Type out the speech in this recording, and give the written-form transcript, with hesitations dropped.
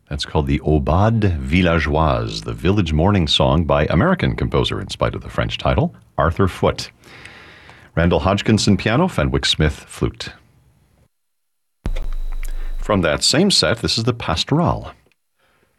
That's called the Aubade Villageoise, the village morning song by American composer, in spite of the French title, Arthur Foote. Randall Hodgkinson piano, Fenwick Smith flute. From that same set, this is the Pastoral.